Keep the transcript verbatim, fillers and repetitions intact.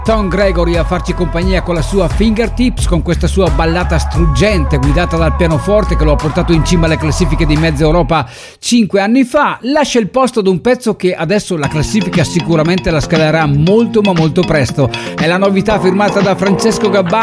Tom Gregory a farci compagnia con la sua Fingertips, con questa sua ballata struggente guidata dal pianoforte che lo ha portato in cima alle classifiche di mezza Europa cinque anni fa. Lascia il posto ad un pezzo che adesso la classifica sicuramente la scalerà molto ma molto presto. È la novità firmata da Francesco Gabbani